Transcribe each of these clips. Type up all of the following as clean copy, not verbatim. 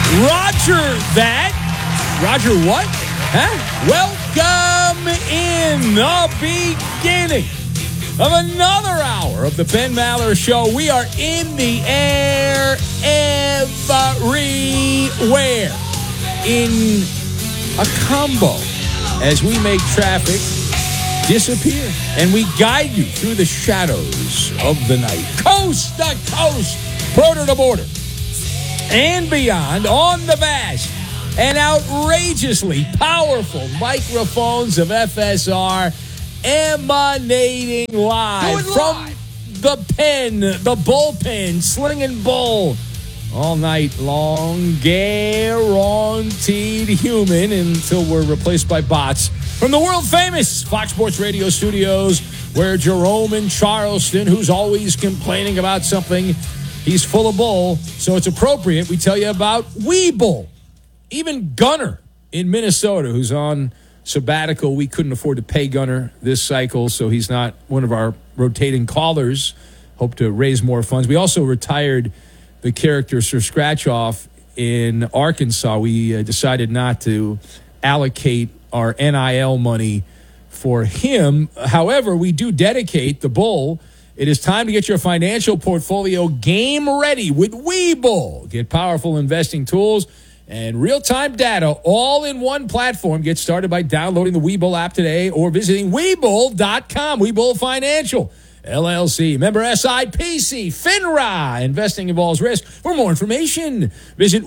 Roger that. Roger what? Huh? Welcome in the beginning of another hour of the Ben Maller Show. We are in the air everywhere in a combo as we make traffic disappear and we guide you through the shadows of the night. Coast to coast, border to border, and beyond on the vast and outrageously powerful microphones of FSR, emanating live from the pen, the bullpen, Sling and Bull, all night long, guaranteed human until we're replaced by bots from the world-famous Fox Sports Radio studios, where Jerome in Charleston, who's always complaining about something, he's full of bull, so it's appropriate we tell you about Weeble. Even Gunner in Minnesota, who's on sabbatical. We couldn't afford to pay Gunner this cycle, so he's not one of our rotating callers. Hope to raise more funds. We also retired the character Sir Scratch-Off in Arkansas. We decided not to allocate our NIL money for him. However, we do dedicate the bull. It is time to get your financial portfolio game ready with Weeble. Get powerful investing tools and real-time data all in one platform. Get started by downloading the Weeble app today or visiting Weeble.com. Weeble Financial, LLC. Member SIPC. FINRA. Investing involves risk. For more information, visit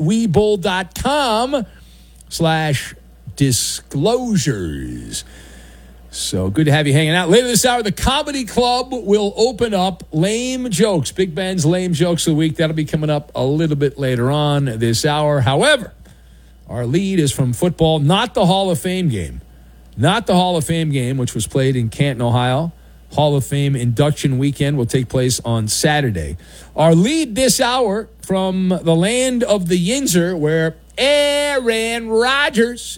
Weeble.com/disclosures. So good to have you hanging out. Later this hour, the Comedy Club will open up Lame Jokes. Big Ben's Lame Jokes of the Week. That'll be coming up a little bit later on this hour. However, our lead is from football, not the Hall of Fame game. Not the Hall of Fame game, which was played in Canton, Ohio. Hall of Fame induction weekend will take place on Saturday. Our lead this hour from the land of the Yinzer, where Aaron Rodgers,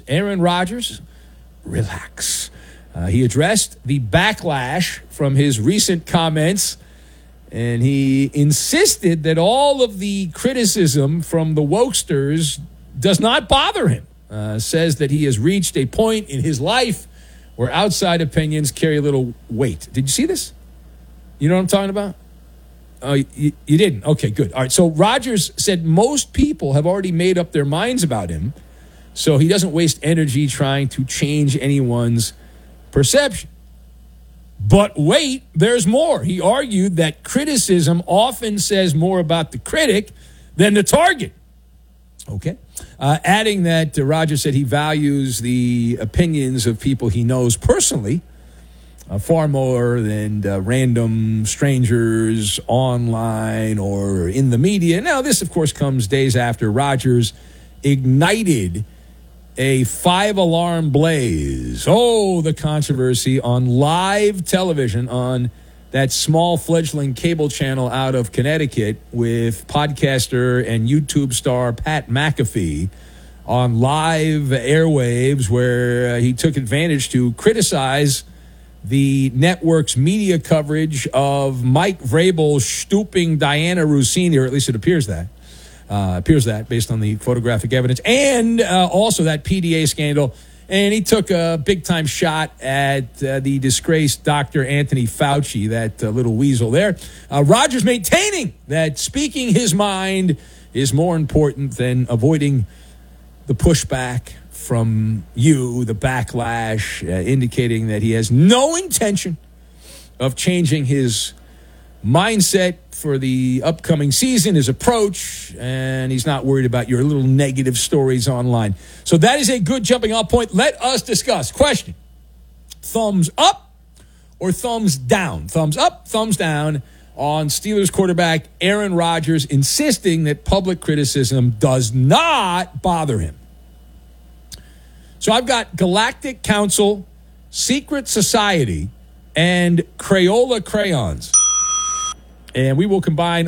relax. He addressed the backlash from his recent comments, and he insisted that all of the criticism from the wokesters does not bother him. Says that he has reached a point in his life where outside opinions carry a little weight. Did you see this? You know what I'm talking about? You didn't? Okay, good. All right, so Rodgers said most people have already made up their minds about him, so he doesn't waste energy trying to change anyone's perception. But wait, there's more. He argued that criticism often says more about the critic than the target. Okay. Adding that Rodgers said he values the opinions of people he knows personally far more than random strangers online or in the media. Now, this, of course, comes days after Rodgers ignited a 5-alarm blaze. Oh, the controversy on live television on that small fledgling cable channel out of Connecticut with podcaster and YouTube star Pat McAfee on live airwaves, where he took advantage to criticize the network's media coverage of Mike Vrabel stooping Diana Rossini, or at least it appears that. Based on the photographic evidence, and also that PDA scandal. And he took a big-time shot at the disgraced Dr. Anthony Fauci, that little weasel there. Rodgers maintaining that speaking his mind is more important than avoiding the pushback from you, the backlash, indicating that he has no intention of changing his mindset for the upcoming season, his approach, and he's not worried about your little negative stories online. So that is a good jumping off point. Let us discuss. Question: thumbs up or thumbs down? Thumbs up, thumbs down on Steelers quarterback Aaron Rodgers insisting that public criticism does not bother him. So I've got Galactic Council, Secret Society, and Crayola crayons. And we will combine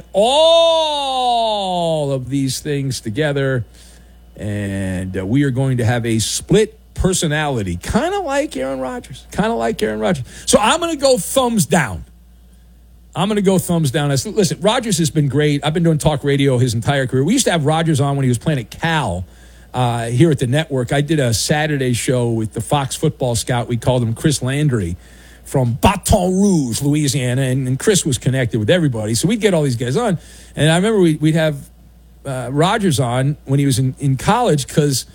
all of these things together, and we are going to have a split personality, kind of like Aaron Rodgers. So I'm going to go thumbs down. I'm going to go thumbs down. Listen, Rodgers has been great. I've been doing talk radio his entire career. We used to have Rodgers on when he was playing at Cal here at the network. I did a Saturday show with the Fox football scout. We called him Chris Landry from Baton Rouge, Louisiana, and Chris was connected with everybody. So we'd get all these guys on. And I remember we'd have Rodgers on when he was in college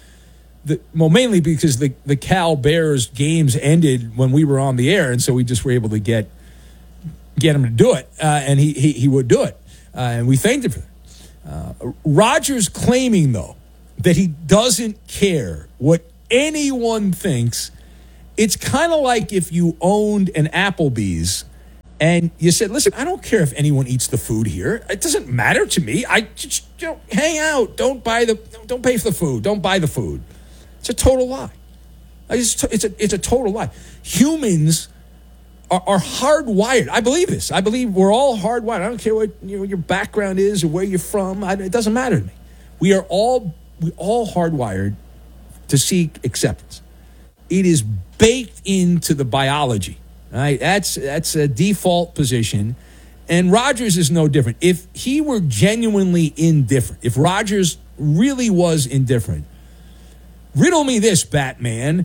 mainly because the Cal Bears games ended when we were on the air, and so we just were able to get him to do it, and he would do it, and we thanked him for that. Rodgers claiming, though, that he doesn't care what anyone thinks. It's kind of like if you owned an Applebee's and you said, listen, I don't care if anyone eats the food here. It doesn't matter to me. I just hang out. Don't pay for the food. Don't buy the food. It's a total lie. It's a total lie. Humans are hardwired. I believe this. I believe we're all hardwired. I don't care what your background is or where you're from. It doesn't matter to me. We all hardwired to seek acceptance. It is baked into the biology. Right? That's a default position. And Rodgers is no different. If he were genuinely indifferent, if Rodgers really was indifferent, riddle me this, Batman.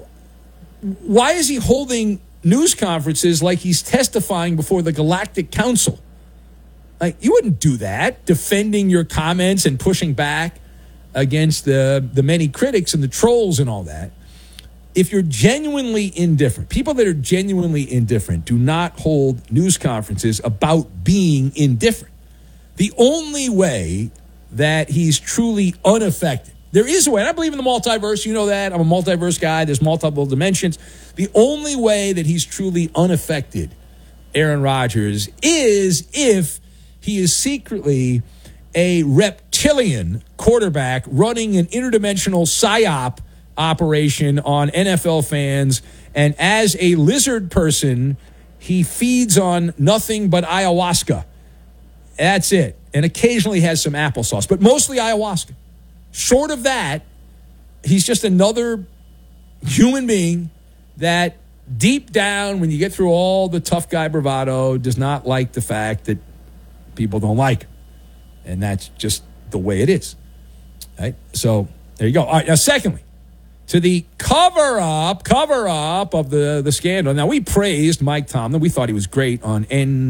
Why is he holding news conferences like he's testifying before the Galactic Council? Like, you wouldn't do that, defending your comments and pushing back against the many critics and the trolls and all that. If you're genuinely indifferent, people that are genuinely indifferent do not hold news conferences about being indifferent. The only way that he's truly unaffected, there is a way, and I believe in the multiverse, you know that, I'm a multiverse guy, there's multiple dimensions. The only way that he's truly unaffected, Aaron Rodgers, is if he is secretly a reptilian quarterback running an interdimensional psyop operation on NFL fans, and as a lizard person, he feeds on nothing but ayahuasca. That's it. And occasionally has some applesauce, but mostly ayahuasca. Short of that, he's just another human being that deep down, when you get through all the tough guy bravado, does not like the fact that people don't like him. And that's just the way it is. Right? So there you go. All right. Now, secondly, to the cover-up of the scandal. Now, we praised Mike Tomlin. We thought he was great on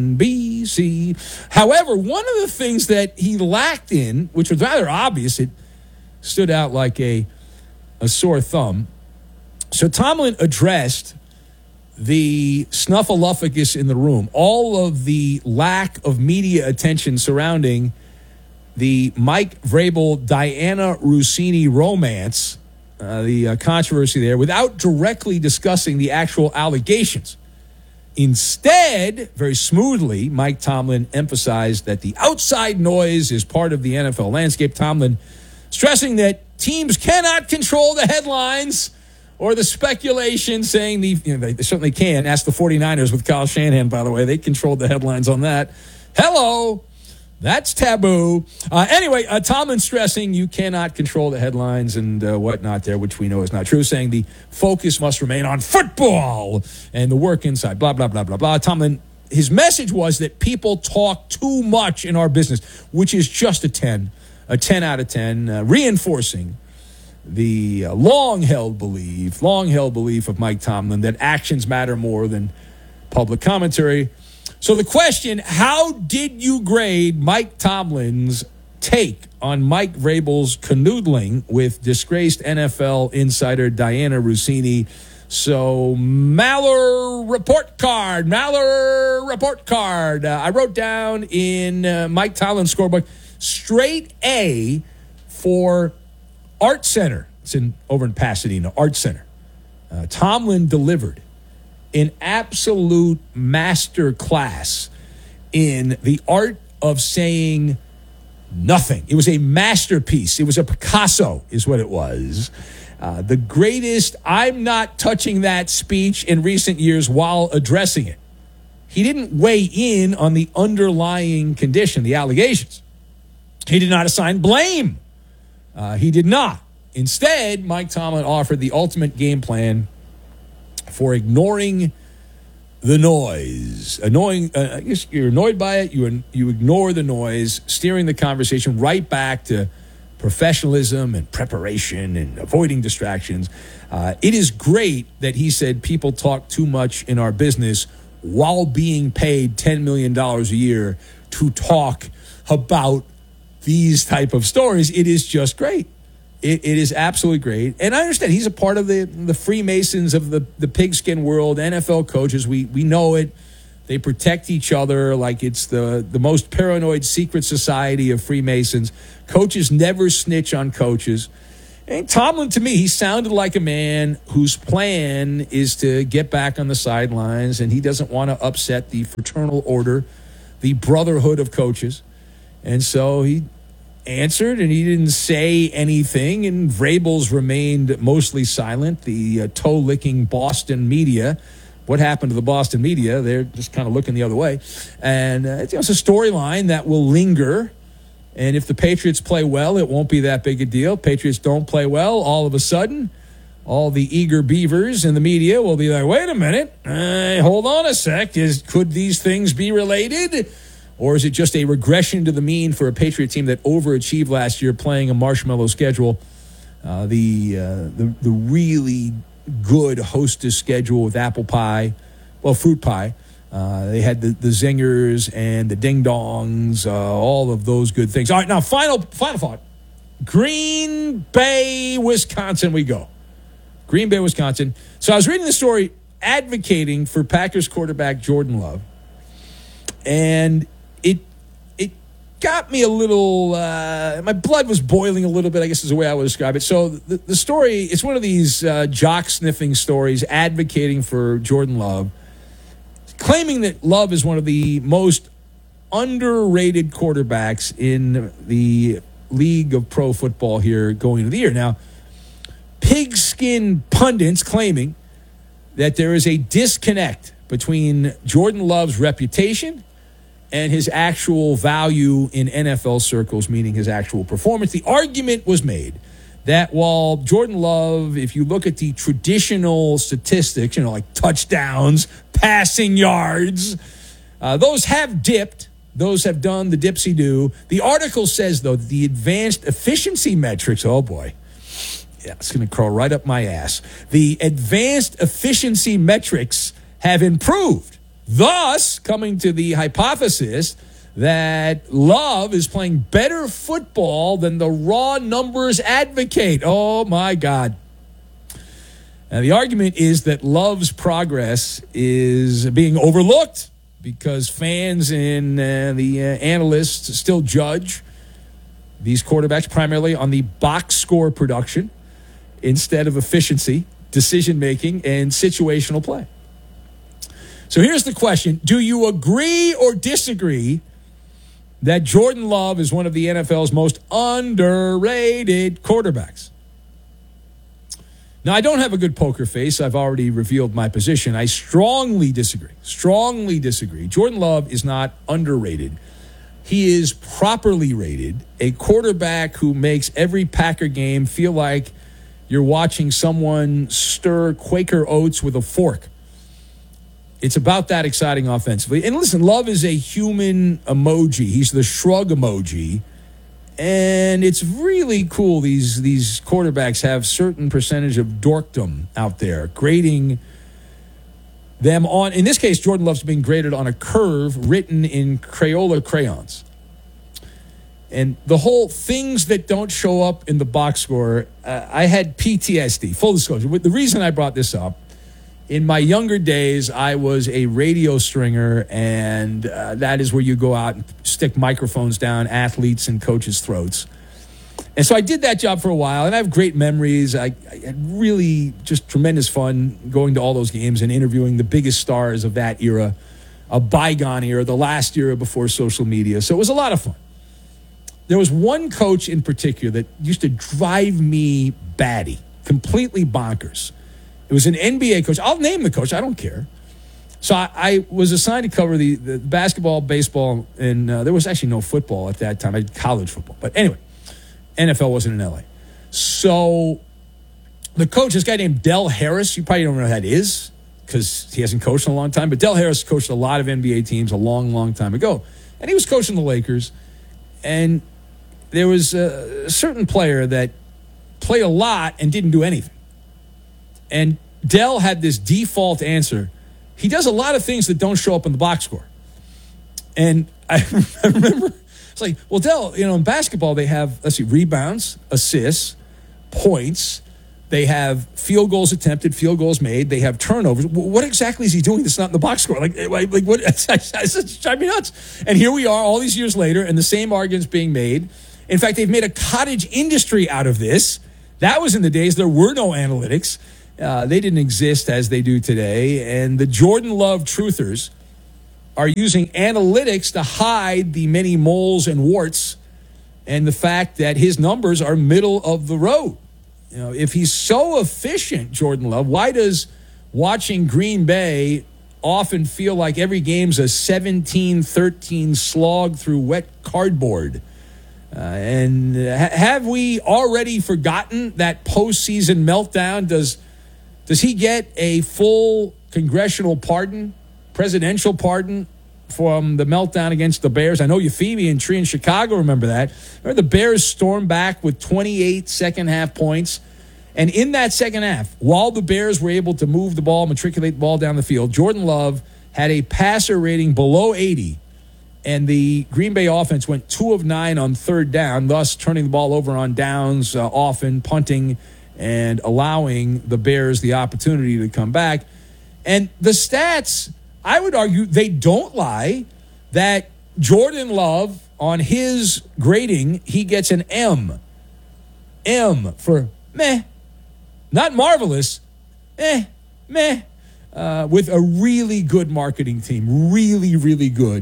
NBC. However, one of the things that he lacked in, which was rather obvious, it stood out like a sore thumb. So Tomlin addressed the snuffleupagus in the room, all of the lack of media attention surrounding the Mike Vrabel, Diana Russini romance, the controversy there, without directly discussing the actual allegations. Instead, very smoothly, Mike Tomlin emphasized that the outside noise is part of the NFL landscape. Tomlin stressing that teams cannot control the headlines or the speculation, saying they certainly can. Ask the 49ers with Kyle Shanahan, by the way. They controlled the headlines on that. Hello. That's taboo. Anyway, Tomlin stressing you cannot control the headlines and whatnot there, which we know is not true, saying the focus must remain on football and the work inside, blah, blah, blah, blah, blah. Tomlin, his message was that people talk too much in our business, which is just a 10 out of 10, reinforcing the long-held belief of Mike Tomlin that actions matter more than public commentary. So the question, how did you grade Mike Tomlin's take on Mike Vrabel's canoodling with disgraced NFL insider Diana Russini? So Maller report card. I wrote down in Mike Tomlin's scorebook, straight A for Art Center. It's over in Pasadena, Art Center. Tomlin delivered an absolute master class in the art of saying nothing. It was a masterpiece. It was a Picasso, is what it was. The greatest I'm not touching that speech in recent years while addressing it. He didn't weigh in on the underlying condition, the allegations. He did not assign blame. He did not. Instead, Mike Tomlin offered the ultimate game plan for ignoring the noise. I guess you're annoyed by it. You ignore the noise, steering the conversation right back to professionalism and preparation and avoiding distractions. It is great that he said people talk too much in our business while being paid $10 million a year to talk about these type of stories. It is just great. It is absolutely great. And I understand he's a part of the Freemasons of the pigskin world, NFL coaches. We know it. They protect each other like it's the most paranoid secret society of Freemasons. Coaches never snitch on coaches. And Tomlin, to me, he sounded like a man whose plan is to get back on the sidelines, and he doesn't want to upset the fraternal order, the brotherhood of coaches. And so he answered, and he didn't say anything, and Vrabel's remained mostly silent. The toe-licking Boston media, what happened to the Boston media? They're just kind of looking the other way. And it's a storyline that will linger. And if the Patriots play well, it won't be that big a deal. Patriots don't play well, all of a sudden, all the eager beavers in the media will be like, wait a minute, hold on a sec. Could these things be related? Or is it just a regression to the mean for a Patriot team that overachieved last year playing a marshmallow schedule? The really good Hostess schedule with apple pie, fruit pie. They had the zingers and the ding-dongs, all of those good things. All right, now, final thought. Green Bay, Wisconsin we go. Green Bay, Wisconsin. So I was reading the story advocating for Packers quarterback Jordan Love, and it got me a little, my blood was boiling a little bit, I guess is the way I would describe it. So the story, it's one of these jock-sniffing stories advocating for Jordan Love, claiming that Love is one of the most underrated quarterbacks in the league of pro football here going into the year. Now, pigskin pundits claiming that there is a disconnect between Jordan Love's reputation and his actual value in NFL circles, meaning his actual performance. The argument was made that while Jordan Love, if you look at the traditional statistics, like touchdowns, passing yards, those have dipped. Those have done the dipsy-do. The article says, though, the advanced efficiency metrics, oh boy, yeah, it's going to crawl right up my ass. The advanced efficiency metrics have improved, thus coming to the hypothesis that Love is playing better football than the raw numbers advocate. Oh, my God. Now, the argument is that Love's progress is being overlooked because fans and the analysts still judge these quarterbacks primarily on the box score production instead of efficiency, decision-making, and situational play. So here's the question. Do you agree or disagree that Jordan Love is one of the NFL's most underrated quarterbacks? Now, I don't have a good poker face. I've already revealed my position. I strongly disagree. Jordan Love is not underrated. He is properly rated, a quarterback who makes every Packer game feel like you're watching someone stir Quaker oats with a fork. It's about that exciting offensively. And listen, Love is a human emoji. He's the shrug emoji. And it's really cool. These quarterbacks have certain percentage of dorkdom out there, grading them on. In this case, Jordan Love's being graded on a curve written in Crayola crayons. And the whole things that don't show up in the box score, I had PTSD, full disclosure. The reason I brought this up, in my younger days, I was a radio stringer, and that is where you go out and stick microphones down athletes and coaches' throats. And so I did that job for a while, and I have great memories. I had really just tremendous fun going to all those games and interviewing the biggest stars of that era, a bygone era, the last era before social media. So it was a lot of fun. There was one coach in particular that used to drive me batty, completely bonkers. It was an NBA coach. I'll name the coach. I don't care. So I was assigned to cover the basketball, baseball, and there was actually no football at that time. I did college football. But anyway, NFL wasn't in L.A. So the coach, this guy named Del Harris, you probably don't know who that is. because he hasn't coached in a long time. But Del Harris coached a lot of NBA teams a long, long time ago. And he was coaching the Lakers. And there was a certain player that played a lot and didn't do anything. And Del had this default answer. He does a lot of things that don't show up in the box score. And I remember, it's like, well, Del, in basketball, they have, rebounds, assists, points. They have field goals attempted, field goals made. They have turnovers. What exactly is he doing that's not in the box score? Like what? It's driving me nuts. And here we are all these years later, and the same argument's being made. In fact, they've made a cottage industry out of this. That was in the days there were no analytics. They didn't exist as they do today. And the Jordan Love truthers are using analytics to hide the many moles and warts and the fact that his numbers are middle of the road. If he's so efficient, Jordan Love, why does watching Green Bay often feel like every game's a 17-13 slog through wet cardboard? And have we already forgotten that postseason meltdown? Does he get a full congressional pardon, presidential pardon from the meltdown against the Bears? I know you, Phoebe and Tree in Chicago, remember that. Remember the Bears stormed back with 28 second-half points. And in that second half, while the Bears were able to move the ball, matriculate the ball down the field, Jordan Love had a passer rating below 80, and the Green Bay offense went 2 of 9 on third down, thus turning the ball over on downs often, punting, and allowing the Bears the opportunity to come back. And the stats, I would argue, they don't lie, that Jordan Love, on his grading, he gets an M. M for meh. Not marvelous, meh. With a really good marketing team. Really, really good.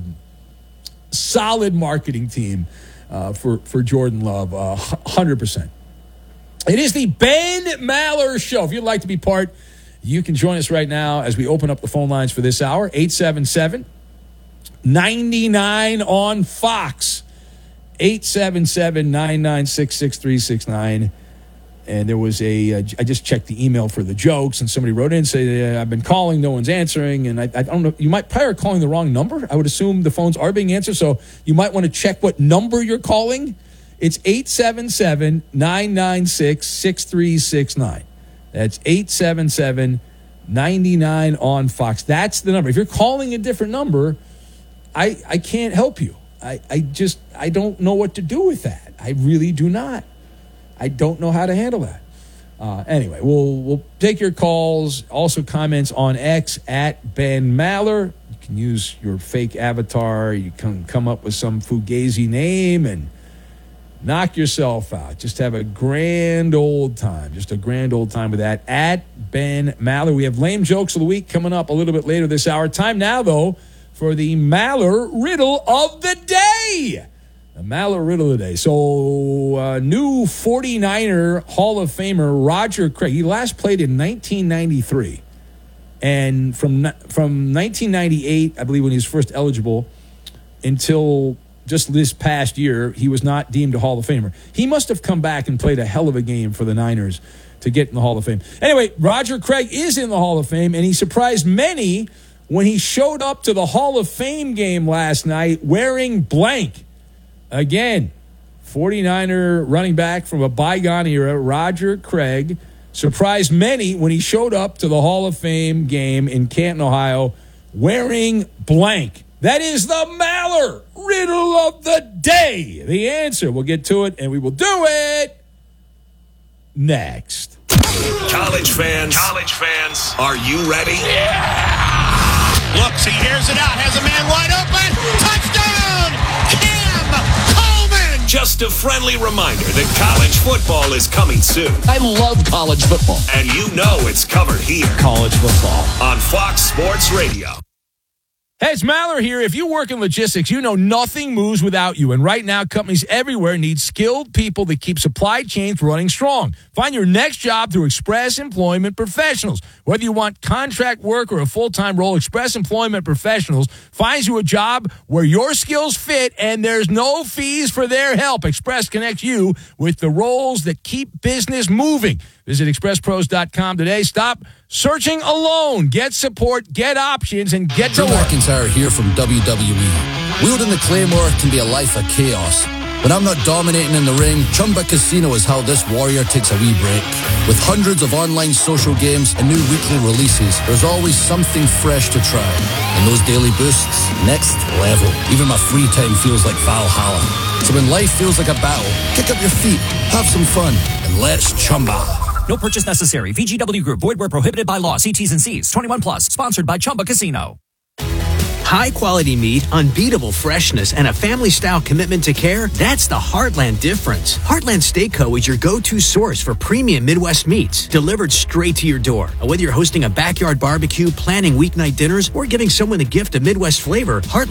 Solid marketing team for Jordan Love, 100%. It is the Ben Maller Show. If you'd like to be part, you can join us right now as we open up the phone lines for this hour. 877-99 on Fox. 877-996-6369. And there was I just checked the email for the jokes, and somebody wrote in and said, I've been calling, no one's answering. And I don't know, you might probably are calling the wrong number. I would assume the phones are being answered, so you might want to check what number you're calling. It's 877-996-6369. That's 877-99 on Fox. That's the number. If you're calling a different number, I can't help you. I don't know what to do with that. I really do not. I don't know how to handle that. Anyway, we'll take your calls, also comments on X at Ben Maller. You can use your fake avatar. You can come up with some fugazi name and knock yourself out. Just have a grand old time. Just a grand old time with that. At Ben Maller. We have lame jokes of the week coming up a little bit later this hour. Time now, though, for the Maller Riddle of the Day. The Maller Riddle of the Day. So, new 49er Hall of Famer Roger Craig. He last played in 1993. And from 1998, I believe, when he was first eligible, until just this past year, he was not deemed a Hall of Famer. He must have come back and played a hell of a game for the Niners to get in the Hall of Fame. Anyway, Roger Craig is in the Hall of Fame, and he surprised many when he showed up to the Hall of Fame game last night wearing blank. Again, 49er running back from a bygone era, Roger Craig, surprised many when he showed up to the Hall of Fame game in Canton, Ohio, wearing blank. That is the Maller Riddle of the Day. The answer. We'll get to it, and we will do it next. College fans, are you ready? Yeah! Looks, he hears it out, has a man wide open. Touchdown! Cam Coleman! Just a friendly reminder that college football is coming soon. I love college football. And you know it's covered here. College football. On Fox Sports Radio. Hey, it's Maller here. If you work in logistics, you know nothing moves without you. And right now, companies everywhere need skilled people that keep supply chains running strong. Find your next job through Express Employment Professionals. Whether you want contract work or a full-time role, Express Employment Professionals finds you a job where your skills fit and there's no fees for their help. Express connects you with the roles that keep business moving. Visit expresspros.com today. Stop searching alone. Get support, get options, and get to Drew work. McIntyre here from WWE. Wielding the Claymore can be a life of chaos. When I'm not dominating in the ring, Chumba Casino is how this warrior takes a wee break. With hundreds of online social games and new weekly releases, there's always something fresh to try. And those daily boosts, next level. Even my free time feels like Valhalla. So when life feels like a battle, kick up your feet, have some fun, and let's Chumba. No purchase necessary. VGW Group. Void where prohibited by law. See T's and C's. 21 plus. Sponsored by Chumba Casino. High-quality meat, unbeatable freshness, and a family-style commitment to care, that's the Heartland difference. Heartland Steak Co. is your go-to source for premium Midwest meats, delivered straight to your door. Whether you're hosting a backyard barbecue, planning weeknight dinners, or giving someone a gift of Midwest flavor, Heartland